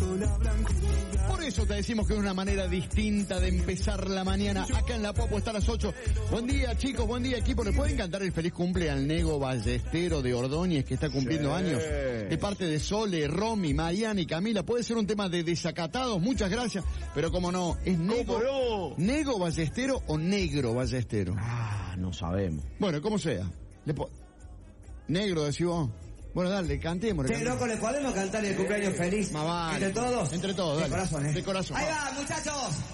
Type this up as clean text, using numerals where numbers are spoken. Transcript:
Por eso te decimos que es una manera distinta de empezar la mañana. Acá en La Popo está a las 8. Buen día, chicos, buen día, equipo. ¿Le pueden cantar el feliz cumple al Nego Ballestero de Ordóñez, que está cumpliendo años? De parte de Sole, Romy, Mariana y Camila. Puede ser un tema de desacatados, muchas gracias. Pero como no, ¿es Nego Ballestero o Negro Ballestero? No sabemos. Bueno, como sea. Negro, decís vos. Bueno, dale, cantemos. Che, loco, ¿le podemos cantar el cumpleaños feliz? Más vale. ¿Entre todos? Entre todos, dale. De corazón, De corazón. Ahí va, muchachos.